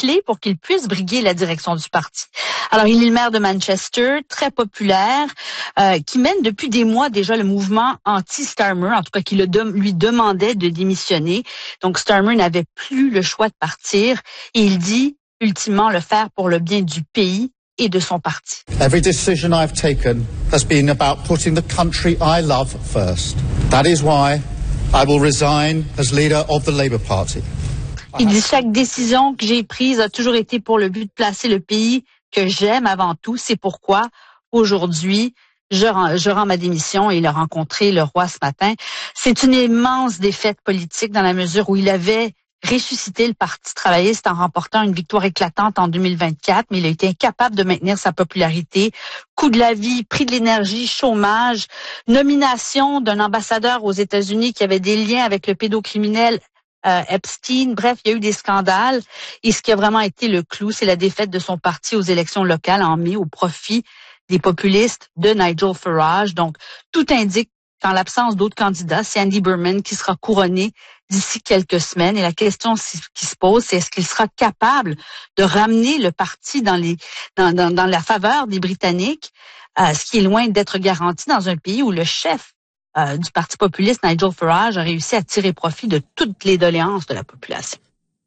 clé pour qu'il puisse briguer la direction du parti. Alors, il est le maire de Manchester, très populaire, qui mène depuis des mois déjà le mouvement anti-Starmer, en tout cas qui lui demandait de démissionner. Donc, Starmer n'avait plus le choix de partir et il dit, ultimement, le faire pour le bien du pays et de son parti. Every decision I've taken has been about putting the country I love first. That is why I will resign as leader of the Labour Party. Il dit chaque décision que j'ai prise a toujours été pour le but de placer le pays que j'aime avant tout. C'est pourquoi aujourd'hui je rends ma démission et il a rencontré le roi ce matin. C'est une immense défaite politique dans la mesure où il avait ressuscité le Parti travailliste en remportant une victoire éclatante en 2024, mais il a été incapable de maintenir sa popularité. Coût de la vie, prix de l'énergie, chômage, nomination d'un ambassadeur aux États-Unis qui avait des liens avec le pédocriminel Epstein. Bref, il y a eu des scandales. Et ce qui a vraiment été le clou, c'est la défaite de son parti aux élections locales en mai au profit des populistes de Nigel Farage. Donc, tout indique qu'en l'absence d'autres candidats, c'est Andy Burnham qui sera couronné d'ici quelques semaines. Et la question qui se pose, c'est est-ce qu'il sera capable de ramener le parti dans la faveur des Britanniques, ce qui est loin d'être garanti dans un pays où le chef du Parti populiste, Nigel Farage, a réussi à tirer profit de toutes les doléances de la population.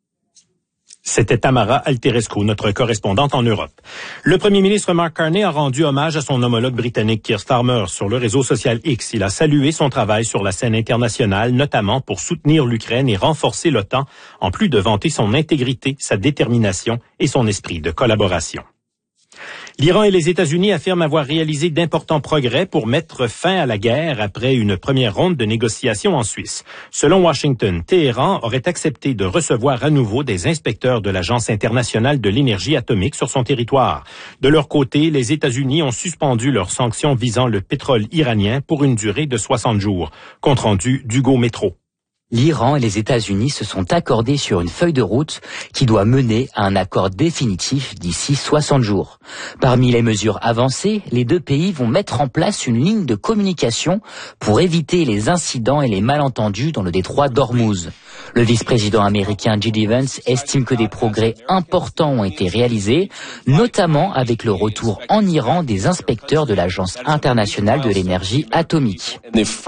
C'était Tamara Alterescu, notre correspondante en Europe. Le premier ministre Mark Carney a rendu hommage à son homologue britannique Keir Starmer sur le réseau social X. Il a salué son travail sur la scène internationale, notamment pour soutenir l'Ukraine et renforcer l'OTAN, en plus de vanter son intégrité, sa détermination et son esprit de collaboration. L'Iran et les États-Unis affirment avoir réalisé d'importants progrès pour mettre fin à la guerre après une première ronde de négociations en Suisse. Selon Washington, Téhéran aurait accepté de recevoir à nouveau des inspecteurs de l'Agence internationale de l'énergie atomique sur son territoire. De leur côté, les États-Unis ont suspendu leurs sanctions visant le pétrole iranien pour une durée de 60 jours. Compte rendu d'Hugo Métro. L'Iran et les États-Unis se sont accordés sur une feuille de route qui doit mener à un accord définitif d'ici 60 jours. Parmi les mesures avancées, les deux pays vont mettre en place une ligne de communication pour éviter les incidents et les malentendus dans le détroit d'Ormuz. Le vice-président américain J.D. Vance estime que des progrès importants ont été réalisés, notamment avec le retour en Iran des inspecteurs de l'Agence internationale de l'énergie atomique.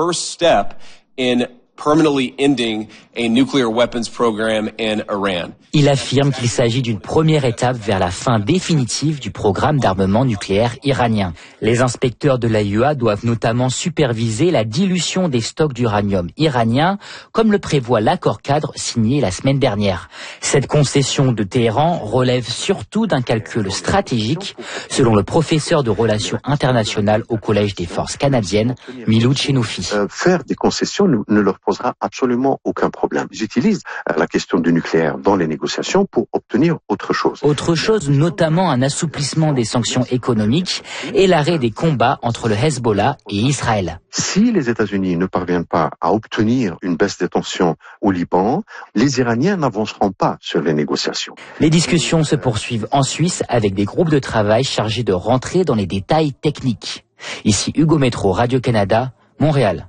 Permanently ending a nuclear weapons program in Iran. Il affirme qu'il s'agit d'une première étape vers la fin définitive du programme d'armement nucléaire iranien. Les inspecteurs de l'AIEA doivent notamment superviser la dilution des stocks d'uranium iranien, comme le prévoit l'accord cadre signé la semaine dernière. Cette concession de Téhéran relève surtout d'un calcul stratégique, selon le professeur de relations internationales au Collège des forces canadiennes, Milou Chenoufi. Faire des concessions ne leur posera absolument aucun problème. Ils utilisent la question du nucléaire dans les négociations pour obtenir autre chose. Autre chose, notamment un assouplissement des sanctions économiques et l'arrêt des combats entre le Hezbollah et Israël. Si les États-Unis ne parviennent pas à obtenir une baisse des tensions au Liban, les Iraniens n'avanceront pas sur les négociations. Les discussions se poursuivent en Suisse avec des groupes de travail chargés de rentrer dans les détails techniques. Ici Hugo Métro, Radio-Canada, Montréal.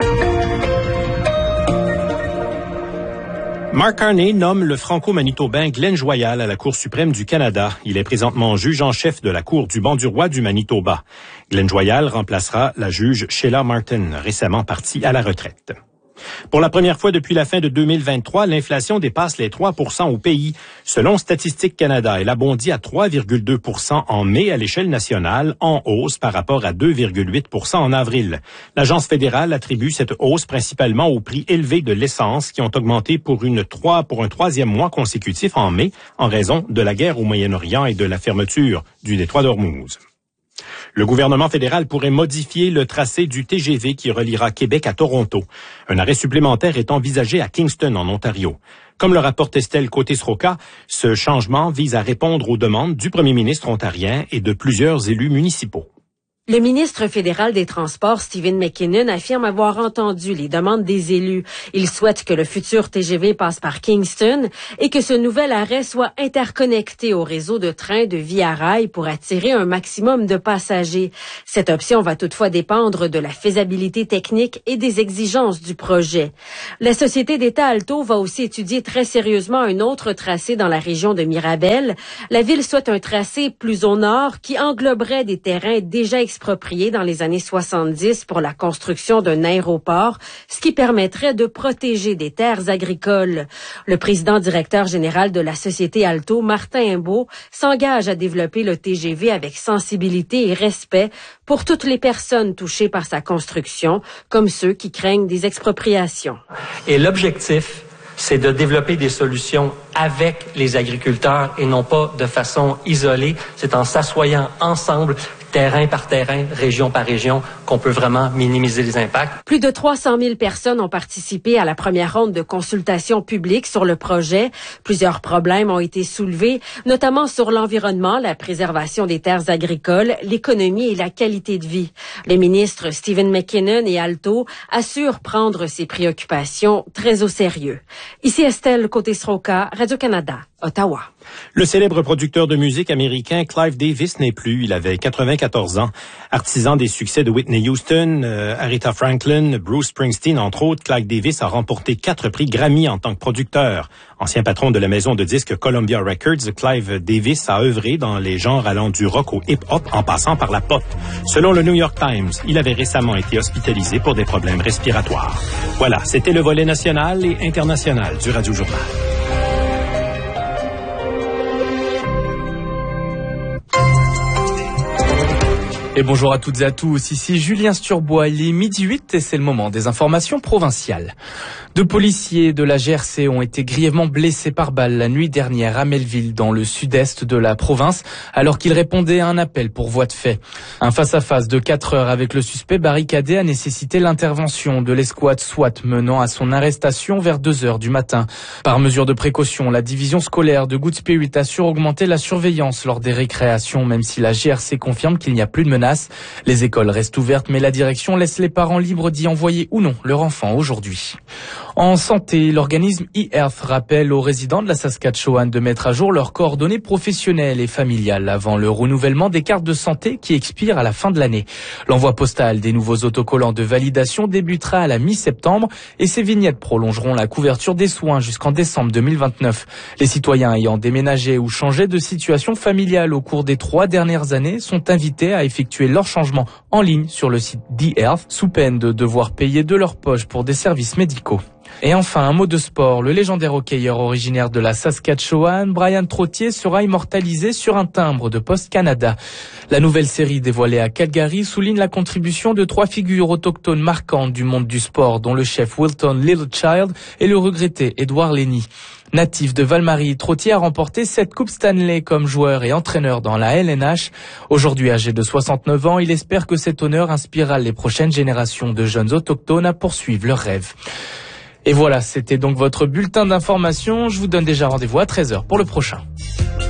Mark Carney nomme le franco-manitobain Glenn Joyal à la Cour suprême du Canada. Il est présentement juge en chef de la Cour du banc du roi du Manitoba. Glenn Joyal remplacera la juge Sheila Martin, récemment partie à la retraite. Pour la première fois depuis la fin de 2023, l'inflation dépasse les 3% au pays. Selon Statistique Canada, elle a bondi à 3,2% en mai à l'échelle nationale, en hausse par rapport à 2,8% en avril. L'Agence fédérale attribue cette hausse principalement aux prix élevés de l'essence qui ont augmenté pour un troisième mois consécutif en mai en raison de la guerre au Moyen-Orient et de la fermeture du détroit d'Ormuz. Le gouvernement fédéral pourrait modifier le tracé du TGV qui reliera Québec à Toronto. Un arrêt supplémentaire est envisagé à Kingston, en Ontario. Comme le rapporte Estelle Côté-Sroka, ce changement vise à répondre aux demandes du premier ministre ontarien et de plusieurs élus municipaux. Le ministre fédéral des Transports, Stephen McKinnon, affirme avoir entendu les demandes des élus. Il souhaite que le futur TGV passe par Kingston et que ce nouvel arrêt soit interconnecté au réseau de trains de Via Rail pour attirer un maximum de passagers. Cette option va toutefois dépendre de la faisabilité technique et des exigences du projet. La société d'État Alto va aussi étudier très sérieusement un autre tracé dans la région de Mirabel. La ville souhaite un tracé plus au nord qui engloberait des terrains déjà expropriés dans les années 70 pour la construction d'un aéroport, ce qui permettrait de protéger des terres agricoles. Le président directeur général de la société Alto, Martin Imbeau, s'engage à développer le TGV avec sensibilité et respect pour toutes les personnes touchées par sa construction, comme ceux qui craignent des expropriations. Et l'objectif, c'est de développer des solutions avec les agriculteurs et non pas de façon isolée. C'est en s'assoyant ensemble, terrain par terrain, région par région, qu'on peut vraiment minimiser les impacts. Plus de 300 000 personnes ont participé à la première ronde de consultation publique sur le projet. Plusieurs problèmes ont été soulevés, notamment sur l'environnement, la préservation des terres agricoles, l'économie et la qualité de vie. Les ministres Stephen McKinnon et Alto assurent prendre ces préoccupations très au sérieux. Ici Estelle Côté-Sroka, Radio-Canada, Ottawa. Le célèbre producteur de musique américain Clive Davis n'est plus. Il avait 94 ans. Artisan des succès de Whitney Houston, Aretha Franklin, Bruce Springsteen, entre autres, Clive Davis a remporté 4 prix Grammy en tant que producteur. Ancien patron de la maison de disques Columbia Records, Clive Davis a œuvré dans les genres allant du rock au hip-hop en passant par la pop. Selon le New York Times, il avait récemment été hospitalisé pour des problèmes respiratoires. Voilà, c'était le volet national et international du Radio Journal. Et bonjour à toutes et à tous, ici Julien Sturbois, il est 12h08 et c'est le moment des informations provinciales. 2 policiers de la GRC ont été grièvement blessés par balle la nuit dernière à Melville, dans le sud-est de la province, alors qu'ils répondaient à un appel pour voie de fait. Un face-à-face de 4 heures avec le suspect barricadé a nécessité l'intervention de l'escouade SWAT menant à son arrestation vers 2 heures du matin. Par mesure de précaution, la division scolaire de Good Spirit assure augmenter la surveillance lors des récréations, même si la GRC confirme qu'il n'y a plus de menaces. Les écoles restent ouvertes, mais la direction laisse les parents libres d'y envoyer ou non leur enfant aujourd'hui. En santé, l'organisme eHealth rappelle aux résidents de la Saskatchewan de mettre à jour leurs coordonnées professionnelles et familiales avant le renouvellement des cartes de santé qui expirent à la fin de l'année. L'envoi postal des nouveaux autocollants de validation débutera à la mi-septembre et ces vignettes prolongeront la couverture des soins jusqu'en décembre 2029. Les citoyens ayant déménagé ou changé de situation familiale au cours des 3 dernières années sont invités à effectuer leur changement en ligne sur le site d'eHealth sous peine de devoir payer de leur poche pour des services médicaux. Et enfin, un mot de sport. Le légendaire hockeyeur originaire de la Saskatchewan, Brian Trottier, sera immortalisé sur un timbre de Post Canada. La nouvelle série dévoilée à Calgary souligne la contribution de 3 figures autochtones marquantes du monde du sport, dont le chef Wilton Littlechild et le regretté Edouard Lenny. Natif de Val-Marie, Trottier a remporté 7 Coupes Stanley comme joueur et entraîneur dans la LNH. Aujourd'hui âgé de 69 ans, il espère que cet honneur inspirera les prochaines générations de jeunes autochtones à poursuivre leurs rêves. Et voilà, c'était donc votre bulletin d'information. Je vous donne déjà rendez-vous à 13h pour le prochain.